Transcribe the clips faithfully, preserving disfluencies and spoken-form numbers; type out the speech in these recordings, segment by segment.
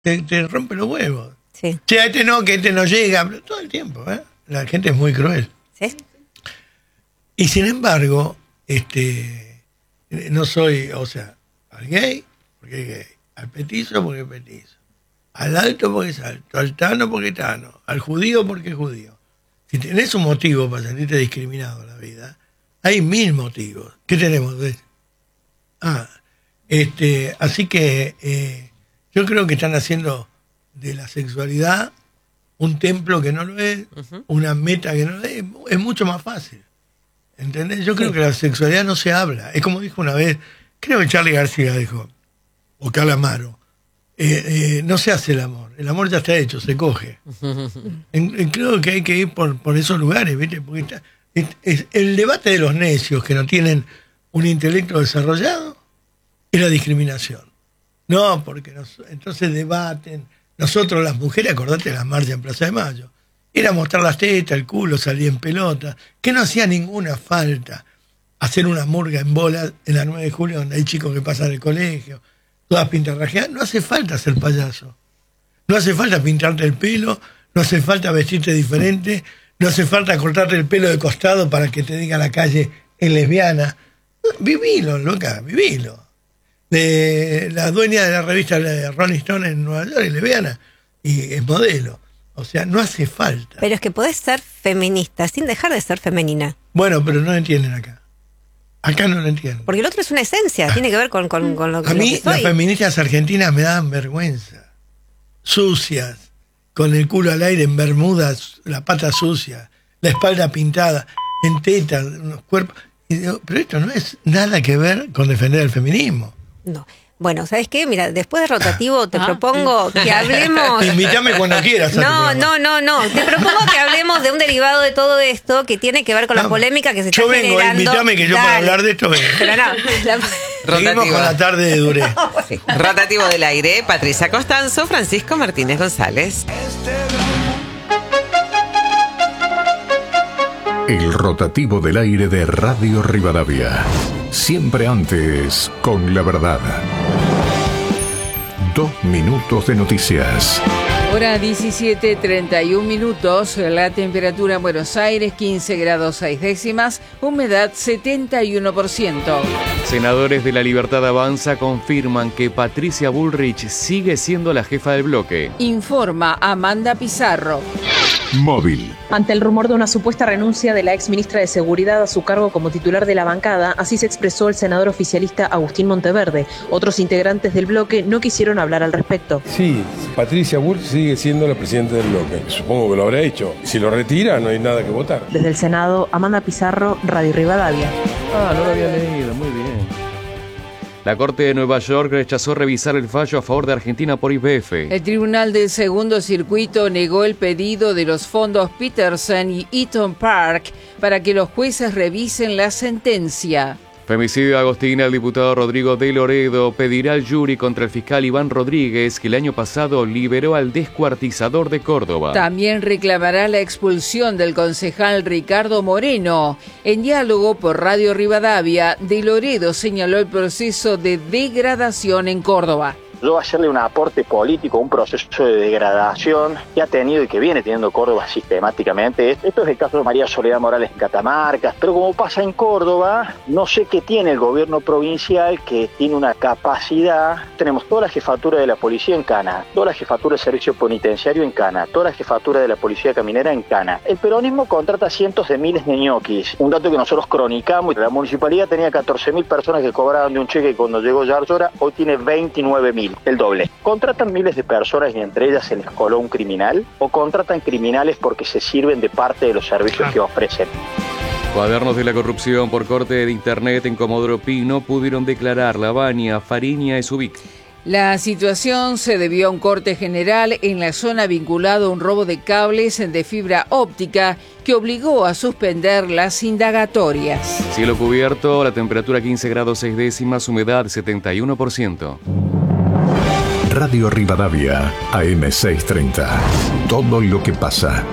te, te rompe los huevos. Sí. Che, este no, que este no llega, pero todo el tiempo, ¿eh? La gente es muy cruel. ¿Sí? Y sin embargo, este, no soy, o sea, al gay, porque es gay, al petizo porque es petizo, al alto porque es alto, al tano porque es tano, al judío porque es judío. Si tenés un motivo para sentirte discriminado en la vida, hay mil motivos. ¿Qué tenemos? Ah, este, así que eh, yo creo que están haciendo de la sexualidad un templo que no lo es, uh-huh. una meta que no lo es, es mucho más fácil. ¿Entendés? Yo creo sí. que la sexualidad no se habla. Es como dijo una vez, creo que Charly García dijo, o Calamaro, eh, eh, no se hace el amor. El amor ya está hecho, se coge. en, en, creo que hay que ir por, por esos lugares, ¿viste? Porque está, es, es, el debate de los necios que no tienen un intelecto desarrollado es la discriminación. No, porque nos, entonces debaten. Nosotros las mujeres, acordate de las marchas en Plaza de Mayo, era mostrar las tetas, el culo, salir en pelota, que no hacía ninguna falta hacer una murga en bola en la nueve de julio, donde hay chicos que pasan el colegio, todas pintarrajeadas. No hace falta ser payaso, no hace falta pintarte el pelo, no hace falta vestirte diferente, no hace falta cortarte el pelo de costado para que te diga la calle es lesbiana. Vivilo, loca, vivilo. De la dueña de la revista Rolling Stone en Nueva York es lesbiana y es modelo. O sea, no hace falta. Pero es que podés ser feminista sin dejar de ser femenina. Bueno, pero no lo entienden acá. Acá no lo entienden. Porque el otro es una esencia, ah. tiene que ver con, con, con lo que A mí lo que soy. Las feministas argentinas me dan vergüenza. Sucias, con el culo al aire en bermudas, la pata sucia, la espalda pintada, en tetas, unos cuerpos. Y digo, pero esto no es nada que ver con defender el feminismo. No. Bueno, ¿sabes qué? Mira, después de rotativo te ah, propongo sí. que hablemos... Invítame cuando quieras. No, no, no, no. Te propongo que hablemos de un derivado de todo esto que tiene que ver con no, la polémica que se está vengo, generando. Yo vengo, invítame que yo Dale. para hablar de esto vengo. Pero no. La... Seguimos con la tarde de Duré. Sí. Rotativo del aire, Patricia Costanzo, Francisco Martínez González. El rotativo del aire de Radio Rivadavia. Siempre antes con la verdad. Dos minutos de noticias. Hora diecisiete, treinta y un minutos. La temperatura en Buenos Aires, quince grados seis décimas. Humedad, setenta y uno por ciento. Senadores de La Libertad Avanza confirman que Patricia Bullrich sigue siendo la jefa del bloque. Informa Amanda Pizarro. Móvil. Ante el rumor de una supuesta renuncia de la ex ministra de Seguridad a su cargo como titular de la bancada, así se expresó el senador oficialista Agustín Monteverde. Otros integrantes del bloque no quisieron hablar al respecto. Sí, Patricia Bullrich sigue siendo la presidenta del bloque. Supongo que lo habrá hecho. Si lo retira, no hay nada que votar. Desde el Senado, Amanda Pizarro, Radio Rivadavia. Ah, no lo había leído. Muy bien. La Corte de Nueva York rechazó revisar el fallo a favor de Argentina por Y P F. El Tribunal del Segundo Circuito negó el pedido de los fondos Peterson y Eaton Park para que los jueces revisen la sentencia. Femicidio de Agostina, el diputado Rodrigo de Loredo pedirá al jury contra el fiscal Iván Rodríguez, que el año pasado liberó al descuartizador de Córdoba. También reclamará la expulsión del concejal Ricardo Moreno. En diálogo por Radio Rivadavia, de Loredo señaló el proceso de degradación en Córdoba. Yo hacerle un aporte político, un proceso de degradación que ha tenido y que viene teniendo Córdoba sistemáticamente. Esto es el caso de María Soledad Morales en Catamarca, pero como pasa en Córdoba, no sé qué tiene el gobierno provincial que tiene una capacidad. Tenemos toda la jefatura de la policía en Cana, toda la jefatura del servicio penitenciario en Cana, toda la jefatura de la policía caminera en Cana. El peronismo contrata cientos de miles de ñoquis, un dato que nosotros cronicamos. La municipalidad tenía catorce mil personas que cobraban de un cheque cuando llegó Yarlora, hoy tiene veintinueve mil. El doble. ¿Contratan miles de personas y entre ellas se les coló un criminal? ¿O contratan criminales porque se sirven de parte de los servicios que ofrecen? Cuadernos de la corrupción por corte de internet en Comodoro Pi no pudieron declarar Lavagna, Fariña y Subic. La situación se debió a un corte general en la zona vinculado a un robo de cables de fibra óptica que obligó a suspender las indagatorias. Cielo cubierto, la temperatura quince grados seis décimas, humedad setenta y uno por ciento. Radio Rivadavia, A M seiscientos treinta. Todo lo que pasa.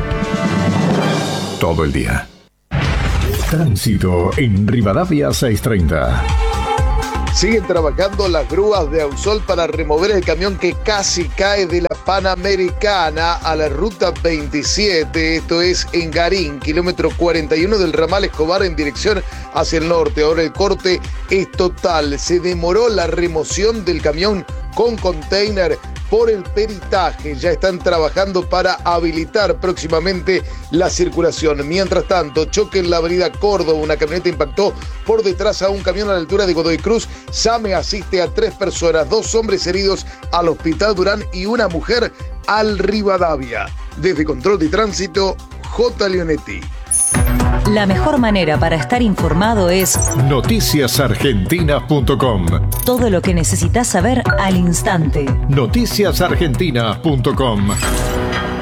Todo el día. Tránsito en Rivadavia seiscientos treinta. Siguen trabajando las grúas de Ausol para remover el camión que casi cae de la Panamericana a la ruta veintisiete. Esto es en Garín, kilómetro cuarenta y uno del ramal Escobar en dirección hacia el norte. Ahora el corte es total. Se demoró la remoción del camión con container por el peritaje. Ya están trabajando para habilitar próximamente la circulación. Mientras tanto, choque en la avenida Córdoba. Una camioneta impactó por detrás a un camión a la altura de Godoy Cruz. SAME asiste a tres personas, dos hombres heridos al Hospital Durán y una mujer al Rivadavia. Desde Control de Tránsito, J. Leonetti. La mejor manera para estar informado es noticias argentinas punto com. Todo lo que necesitas saber al instante. noticias argentinas punto com.